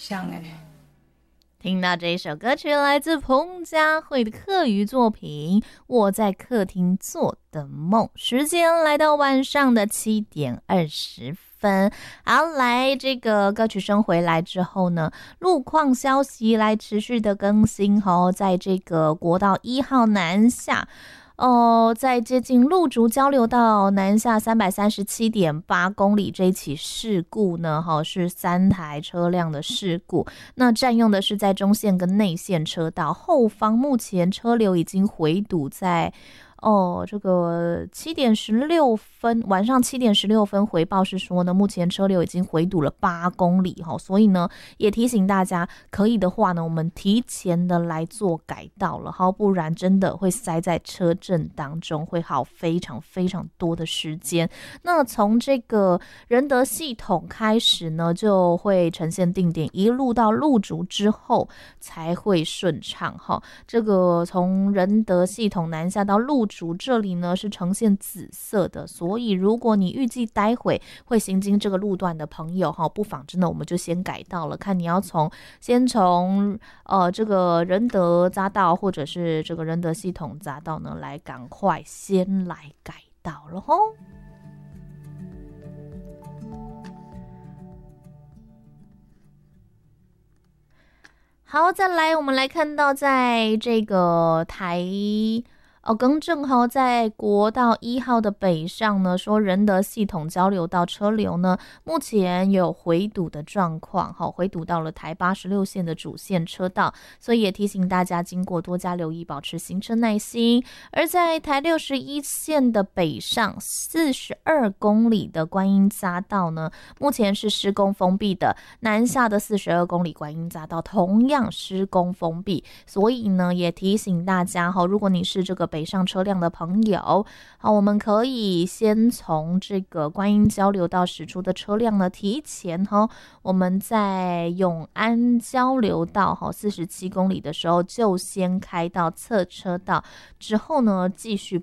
像听到这一首歌曲来自彭佳慧的客语作品《我在客厅做的梦》，时间来到晚上的7点20分。好，来这个歌曲声回来之后呢，路况消息来持续的更新哦，在这个国道1号南下。在接近路竹交流道南下337.8公里这一起事故呢，是3台车辆的事故。那占用的是在中线跟内线车道，后方目前车流已经回堵在这个晚上7点16分回报是说呢，目前车流已经回堵了8公里所以呢，也提醒大家，可以的话呢，我们提前的来做改道了不然真的会塞在车阵当中，会耗非常非常多的时间。那从这个仁德系统开始呢，就会呈现定点，一路到路竹之后才会顺畅这个从仁德系统南下到路竹这里呢是呈现紫色的，所以如果你预计待会会行经这个路段的朋友不妨真的我们就先改道了，看你要先从这个仁德匝道或者是这个仁德系统匝道呢，来赶快先来改道了好，再来我们来看到在这个更正在国道1号的北上呢，说仁德系统交流道车流呢，目前有回堵的状况回堵到了台86线的主线车道，所以也提醒大家经过多加留意，保持行车耐心。而在台61线的北上42公里的观音匝道呢，目前是施工封闭的，南下的42公里观音匝道同样施工封闭，所以呢，也提醒大家如果你是这个北上车辆的朋友我们可以先从这个观音交流道驶出的车辆呢，提前我们在永安交流道47公里的时候就先开到侧车道，之后呢继续